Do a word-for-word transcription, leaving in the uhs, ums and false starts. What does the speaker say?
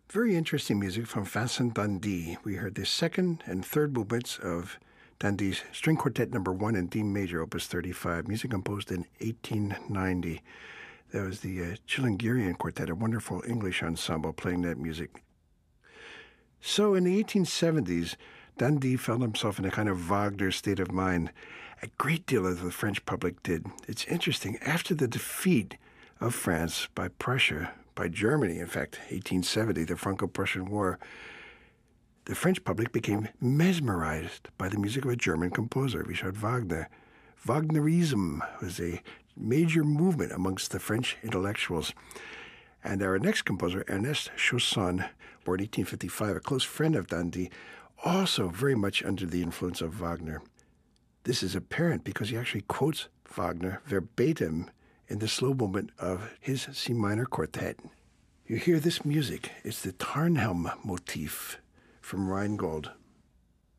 Very interesting music from Vincent Dandy. We heard the second and third movements of Dandy's String Quartet Number One in D Major, Opus thirty-five, music composed in eighteen ninety. That was the uh, Chilingirian Quartet, a wonderful English ensemble playing that music. So in the eighteen seventies, Dandy found himself in a kind of Wagner state of mind. A great deal of the French public did. It's interesting. After the defeat of France by Prussia, by Germany, in fact, eighteen seventy, the Franco-Prussian War, the French public became mesmerized by the music of a German composer, Richard Wagner. Wagnerism was a major movement amongst the French intellectuals. And our next composer, Ernest Chausson, born eighteen fifty-five, a close friend of Dandy, also very much under the influence of Wagner. This is apparent because he actually quotes Wagner verbatim in the slow movement of his C minor quartet. You hear this music. It's the Tarnhelm motif from Rheingold.